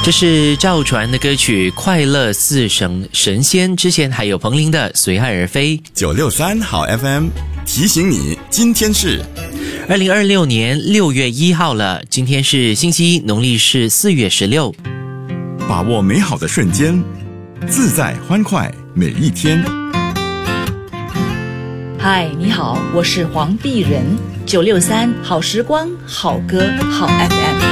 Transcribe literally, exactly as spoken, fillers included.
这是赵传的歌曲《快乐似神神仙》，之前还有彭羚的《随爱而飞》。 九六三好 F M 提醒你，今天是二零二六年六月一号了，今天是星期一，农历是四月十六。 把握美好的瞬间，自在欢快每一天。 嗨，你好，我是黄碧人，九六三好时光，好歌，好 F M。